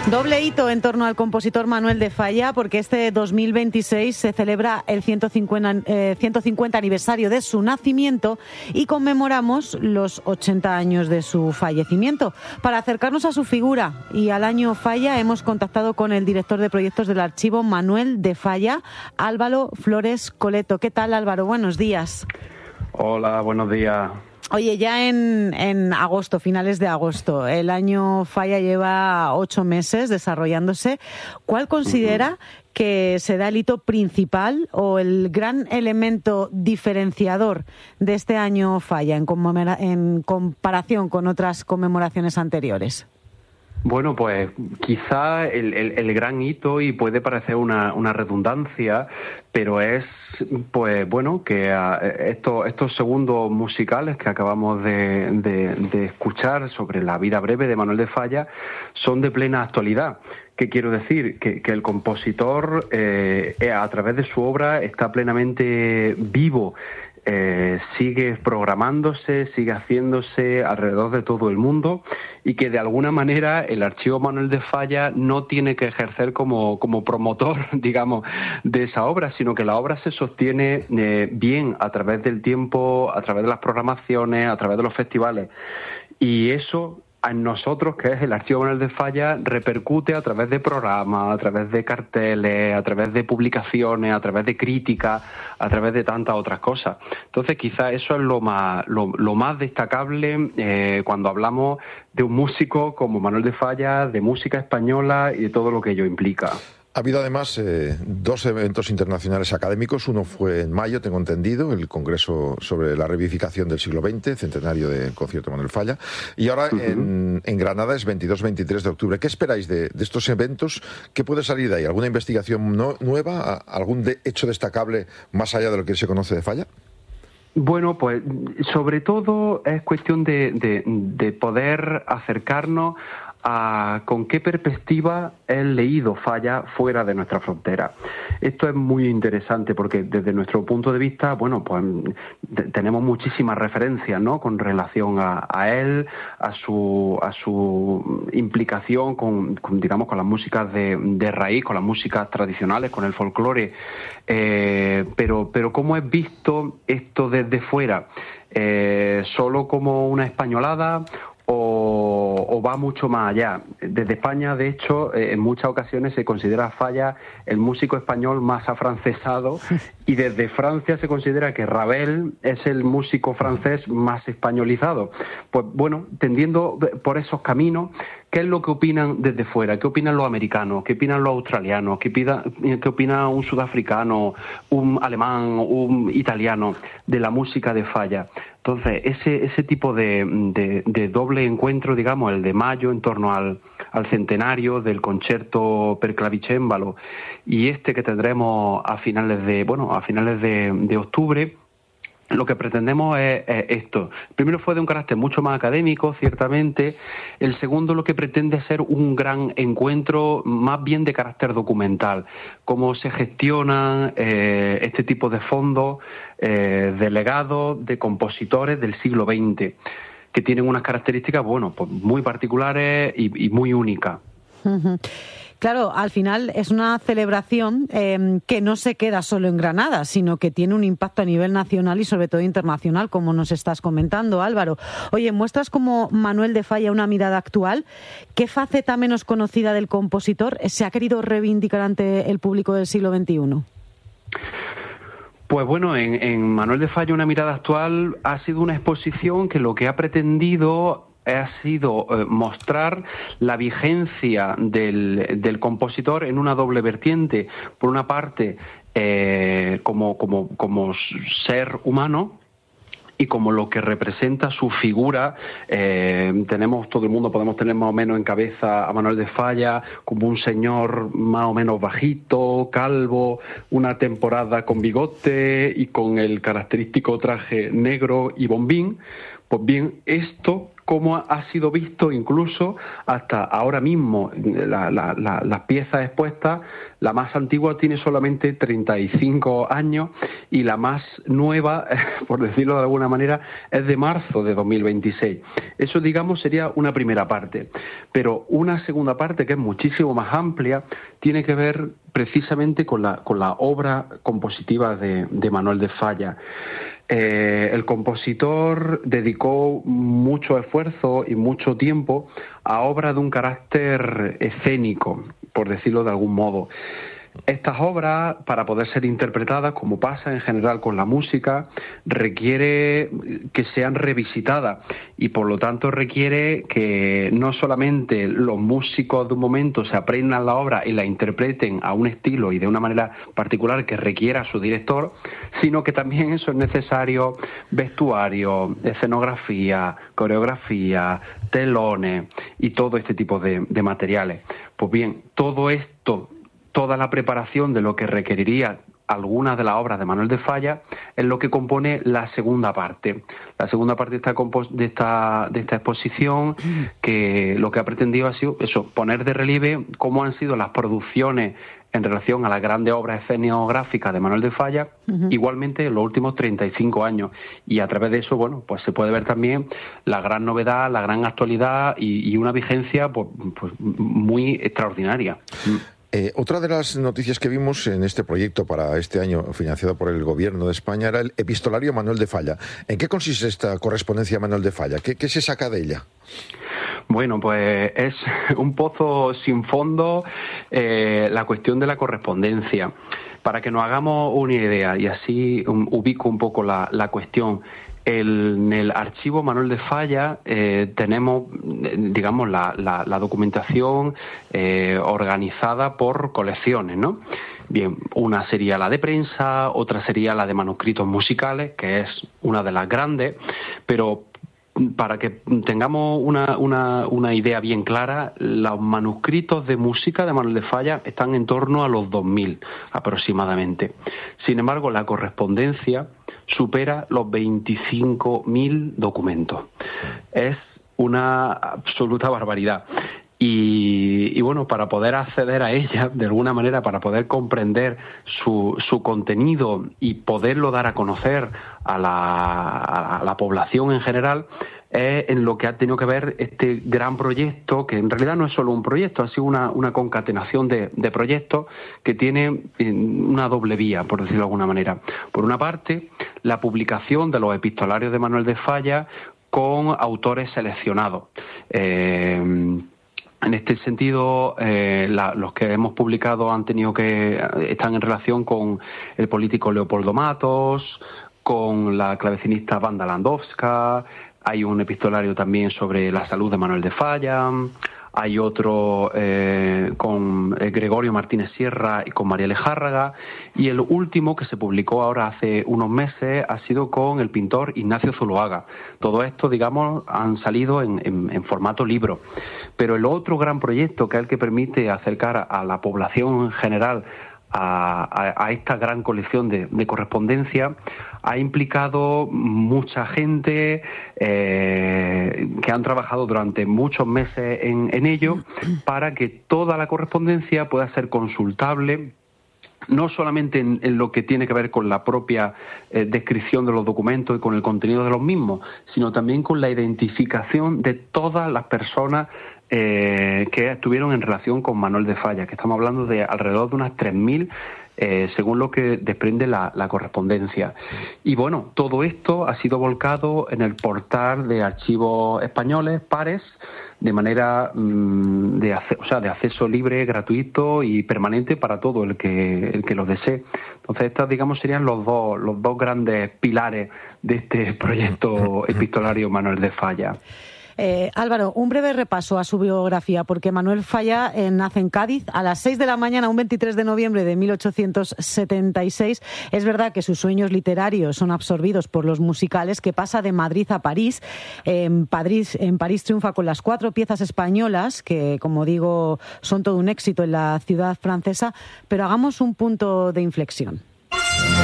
Doble hito en torno al compositor Manuel de Falla, porque este 2026 se celebra el 150 aniversario de su nacimiento y conmemoramos los 80 años de su fallecimiento. Para acercarnos a su figura y al año Falla hemos contactado con el director de proyectos del archivo Manuel de Falla, Álvaro Flores Coleto. ¿Qué tal, Álvaro? Buenos días. Hola, buenos días. Oye, ya en agosto, finales de agosto, el año Falla lleva 8 meses desarrollándose. ¿Cuál considera que será el hito principal o el gran elemento diferenciador de este año Falla en comparación con otras conmemoraciones anteriores? Bueno, pues quizá el gran hito, y puede parecer una redundancia, pero es, pues bueno, que estos segundos musicales que acabamos de escuchar sobre la vida breve de Manuel de Falla son de plena actualidad. ¿Qué quiero decir? Que el compositor, a través de su obra, está plenamente vivo. Sigue programándose, sigue haciéndose alrededor de todo el mundo, y que de alguna manera el Archivo Manuel de Falla no tiene que ejercer como promotor, digamos, de esa obra, sino que la obra se sostiene bien a través del tiempo, a través de las programaciones, a través de los festivales. Y eso, en nosotros, que es el Archivo Manuel de Falla, repercute a través de programas, a través de carteles, a través de publicaciones, a través de críticas, a través de tantas otras cosas. Entonces, quizás eso es lo más destacable cuando hablamos de un músico como Manuel de Falla, de música española y de todo lo que ello implica. Ha habido además 2 eventos internacionales académicos. Uno fue en mayo, tengo entendido, el Congreso sobre la Revivificación del siglo XX, centenario del concierto Manuel Falla. Y ahora en Granada es 22-23 de octubre. ¿Qué esperáis de estos eventos? ¿Qué puede salir de ahí? ¿Alguna investigación nueva? ¿Algún hecho destacable más allá de lo que se conoce de Falla? Bueno, pues sobre todo es cuestión de poder acercarnos a con qué perspectiva es leído Falla fuera de nuestra frontera. Esto es muy interesante porque desde nuestro punto de vista, bueno, pues tenemos muchísimas referencias, ¿no?, con relación a él, a su implicación con digamos, con las músicas de raíz, con las músicas tradicionales, con el folclore, pero ¿cómo es visto esto desde fuera? ¿Solo como una españolada o va mucho más allá? Desde España, de hecho, en muchas ocasiones se considera Falla el músico español más afrancesado, y desde Francia se considera que Ravel es el músico francés más españolizado. Pues bueno, tendiendo por esos caminos, ¿qué es lo que opinan desde fuera? ¿Qué opinan los americanos? ¿Qué opinan los australianos? ¿Qué opina un sudafricano, un alemán, un italiano de la música de Falla? Entonces, ese tipo de doble encuentro, digamos, el de mayo en torno al centenario del concierto per clavicembalo, y este que tendremos a finales de octubre, lo que pretendemos es esto. El primero fue de un carácter mucho más académico, ciertamente. El segundo lo que pretende ser un gran encuentro más bien de carácter documental. Cómo se gestionan este tipo de fondos de legados de compositores del siglo XX, que tienen unas características, bueno, pues muy particulares y muy únicas. Claro, al final es una celebración que no se queda solo en Granada, sino que tiene un impacto a nivel nacional y sobre todo internacional, como nos estás comentando, Álvaro. Oye, muestras como Manuel de Falla una mirada actual. ¿Qué faceta menos conocida del compositor se ha querido reivindicar ante el público del siglo XXI? Pues bueno, en Manuel de Falla una mirada actual ha sido una exposición que lo que ha pretendido ha sido mostrar la vigencia del compositor en una doble vertiente. Por una parte, como ser humano, y como lo que representa su figura. Todo el mundo podemos tener más o menos en cabeza a Manuel de Falla como un señor más o menos bajito, calvo, una temporada con bigote y con el característico traje negro y bombín. Pues bien, esto cómo ha sido visto incluso hasta ahora mismo. Las piezas expuestas, la más antigua tiene solamente 35 años y la más nueva, por decirlo de alguna manera, es de marzo de 2026. Eso, digamos, sería una primera parte. Pero una segunda parte, que es muchísimo más amplia, tiene que ver precisamente con la obra compositiva de Manuel de Falla. El compositor dedicó mucho esfuerzo y mucho tiempo a obras de un carácter escénico, por decirlo de algún modo. Estas obras, para poder ser interpretadas, como pasa en general con la música, requiere que sean revisitadas y por lo tanto requiere que no solamente los músicos de un momento se aprendan la obra y la interpreten a un estilo y de una manera particular que requiera su director, sino que también eso es necesario: vestuario, escenografía, coreografía, telones y todo este tipo de materiales. Pues bien, todo esto, toda la preparación de lo que requeriría algunas de las obras de Manuel de Falla es lo que compone la segunda parte. La segunda parte de esta exposición, que lo que ha pretendido ha sido eso, poner de relieve cómo han sido las producciones en relación a las grandes obras escenográficas de Manuel de Falla, igualmente en los últimos 35 años. Y a través de eso, bueno, pues se puede ver también la gran novedad, la gran actualidad y una vigencia pues muy extraordinaria. Otra de las noticias que vimos en este proyecto para este año, financiado por el Gobierno de España, era el epistolario Manuel de Falla. ¿En qué consiste esta correspondencia Manuel de Falla? ¿Qué se saca de ella? Bueno, pues es un pozo sin fondo la cuestión de la correspondencia. Para que nos hagamos una idea, y así ubico un poco la cuestión, en el archivo Manuel de Falla tenemos, digamos, la documentación organizada por colecciones, ¿no? Bien, una sería la de prensa, otra sería la de manuscritos musicales, que es una de las grandes, pero para que tengamos una idea bien clara, los manuscritos de música de Manuel de Falla están en torno a los 2000 aproximadamente. Sin embargo, la correspondencia supera los 25.000 documentos. Es una absoluta barbaridad. Y bueno, para poder acceder a ella, de alguna manera, para poder comprender su contenido y poderlo dar a conocer a la población en general, es en lo que ha tenido que ver este gran proyecto, que en realidad no es solo un proyecto, ha sido una concatenación de proyectos que tiene una doble vía, por decirlo de alguna manera. Por una parte, la publicación de los epistolarios de Manuel de Falla con autores seleccionados. En este sentido, los que hemos publicado están en relación con el político Leopoldo Matos, con la clavecinista Wanda Landowska. Hay un epistolario también sobre la salud de Manuel de Falla. Hay otro con Gregorio Martínez Sierra y con María Lejárraga. Y el último, que se publicó ahora hace unos meses, ha sido con el pintor Ignacio Zuloaga. Todo esto, digamos, han salido en formato libro. Pero el otro gran proyecto, que es el que permite acercar a la población en general a esta gran colección de correspondencia, ha implicado mucha gente que han trabajado durante muchos meses en ello, para que toda la correspondencia pueda ser consultable, no solamente en lo que tiene que ver con la propia descripción de los documentos y con el contenido de los mismos, sino también con la identificación de todas las personas que estuvieron en relación con Manuel de Falla, que estamos hablando de alrededor de unas 3.000, según lo que desprende la correspondencia. Y bueno, todo esto ha sido volcado en el portal de archivos españoles, PARES, de manera de acceso libre, gratuito y permanente para todo el que lo desee. Entonces, estos, digamos, serían los dos grandes pilares de este proyecto epistolario Manuel de Falla. Álvaro, un breve repaso a su biografía, porque Manuel Falla nace en Cádiz a las 6 de la mañana, un 23 de noviembre de 1876. Es verdad que sus sueños literarios son absorbidos por los musicales, que pasa de Madrid a París. En París triunfa con las 4 piezas españolas, que, como digo, son todo un éxito en la ciudad francesa. Pero hagamos un punto de inflexión.